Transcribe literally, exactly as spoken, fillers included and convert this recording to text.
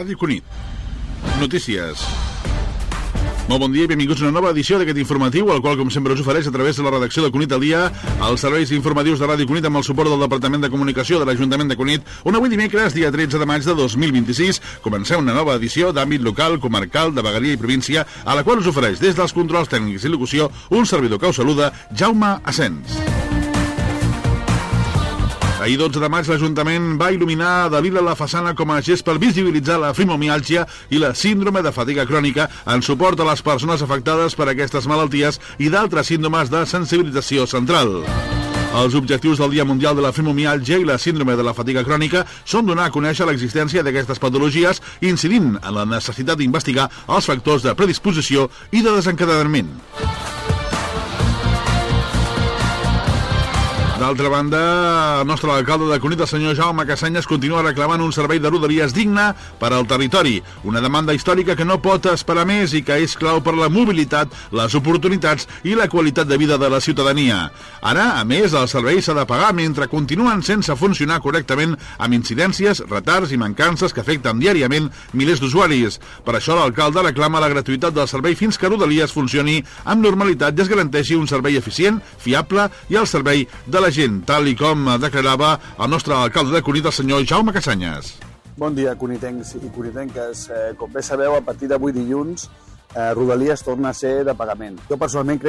Ràdio Cunit. Notícies. Molt bon dia i benvinguts a una nova edició d'aquest informatiu, el qual, com sempre, us ofereix a través de la redacció de Cunit al Dia, els serveis informatius de Ràdio Cunit amb el suport del Departament de Comunicació de l'Ajuntament de Cunit, on avui dimecres, dia tretze de maig de dos mil vint-i-sis, comencem una nova edició d'àmbit local, comarcal, de vegueria i província, a la qual us ofereix des dels controls tècnics i locució un servidor que us saluda, Jaume Asens. Ahir dotze de maig l'Ajuntament va il·luminar de lila la façana com a gest per visibilitzar la fibromiàlgia i la síndrome de fatiga crònica en suport a les persones afectades per aquestes malalties i d'altres síndromes de sensibilització central. Els objectius del Dia Mundial de la Fibromiàlgia i la síndrome de la fatiga crònica són donar a conèixer l'existència d'aquestes patologies, incidint en la necessitat d'investigar els factors de predisposició i de desencadenament. D'altra banda, el nostre alcalde de Cunit, el senyor Jaume Casanyes, continua reclamant un servei de rodalies digne per al territori. Una demanda històrica que no pot esperar més i que és clau per la mobilitat, les oportunitats i la qualitat de vida de la ciutadania. Ara, a més, el servei s'ha de pagar mentre continuen sense funcionar correctament amb incidències, retards i mancances que afecten diàriament milers d'usuaris. Per això l'alcalde reclama la gratuïtat del servei fins que Rodalies funcioni amb normalitat i es garanteixi un servei eficient, fiable i al servei de la gent, tal i com declarava el nostre alcalde de Cunit, el senyor Jaume Casanyes. Bon dia, cunitencs i cunitenques. Eh, com bé sabeu, a partir d'avui dilluns, eh, Rodalies torna a ser de pagament. Jo personalment crec